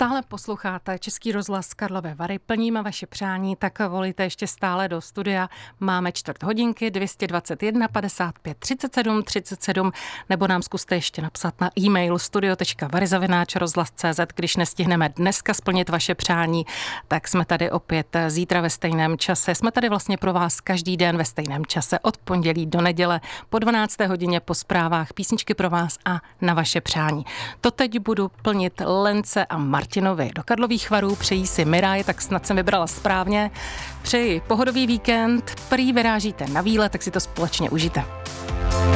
Stále posloucháte Český rozhlas Karlovy Vary, plníme vaše přání, tak volíte ještě stále do studia. Máme 4 hodinky, 221 55 37 37, nebo nám zkuste ještě napsat na e-mail studio.vary@rozhlas.cz. Když nestihneme dneska splnit vaše přání, tak jsme tady opět zítra ve stejném čase. Jsme tady vlastně pro vás každý den ve stejném čase od pondělí do neděle po 12. hodině po zprávách, písničky pro vás a na vaše přání. To teď budu plnit Lence a Martinovi do Karlových Varů, přejí si Miraj, tak snad jsem vybrala správně. Přeji pohodový víkend, prý vyrážíte na výlet, tak si to společně užijte.